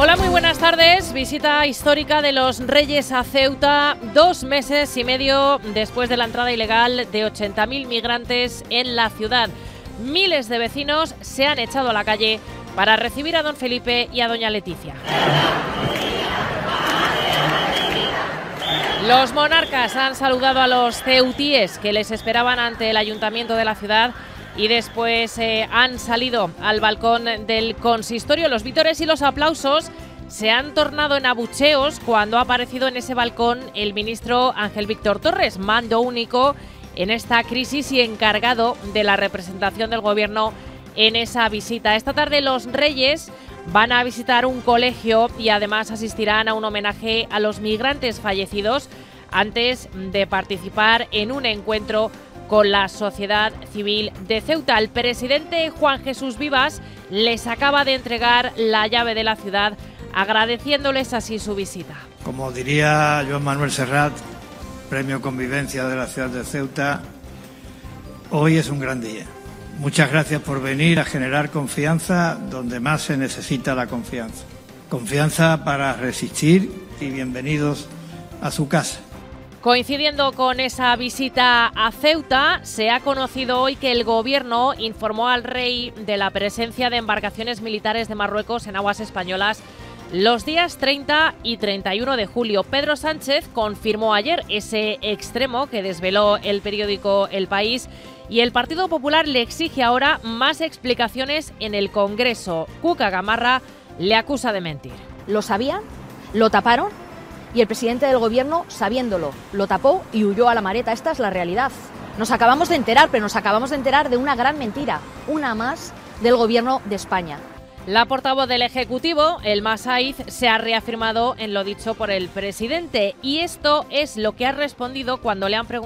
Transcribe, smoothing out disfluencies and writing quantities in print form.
Hola, muy buenas tardes. Visita histórica de los Reyes a Ceuta, 2 meses y medio después de la entrada ilegal de 80.000 migrantes en la ciudad. Miles de vecinos se han echado a la calle para recibir a don Felipe y a doña Leticia. Los monarcas han saludado a los ceutíes que les esperaban ante el ayuntamiento de la ciudad y después han salido al balcón del consistorio. Los vítores y los aplausos se han tornado en abucheos cuando ha aparecido en ese balcón el ministro Ángel Víctor Torres, mando único en esta crisis y encargado de la representación del gobierno en esa visita. Esta tarde los Reyes van a visitar un colegio y además asistirán a un homenaje a los migrantes fallecidos antes de participar en un encuentro con la sociedad civil de Ceuta. El presidente Juan Jesús Vivas les acaba de entregar la llave de la ciudad, agradeciéndoles así su visita. Como diría Joan Manuel Serrat, Premio Convivencia de la ciudad de Ceuta, hoy es un gran día. Muchas gracias por venir a generar confianza donde más se necesita la confianza. Confianza para resistir y bienvenidos a su casa. Coincidiendo con esa visita a Ceuta, se ha conocido hoy que el gobierno informó al rey de la presencia de embarcaciones militares de Marruecos en aguas españolas los días 30 y 31 de julio. Pedro Sánchez confirmó ayer ese extremo que desveló el periódico El País y el Partido Popular le exige ahora más explicaciones en el Congreso. Cuca Gamarra le acusa de mentir. Lo sabían, lo taparon y el presidente del gobierno, sabiéndolo, lo tapó y huyó a la maleta. Esta es la realidad. Nos acabamos de enterar, pero nos acabamos de enterar de una gran mentira, una más del gobierno de España. La portavoz del Ejecutivo, Elma Saiz, se ha reafirmado en lo dicho por el presidente y esto es lo que ha respondido cuando le han preguntado